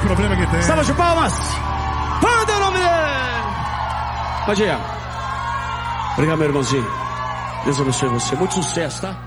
problema que tem. Salva de palmas. Manda o nome dele. Pode ir. Obrigado, meu irmãozinho. Deus abençoe você. Muito sucesso, tá?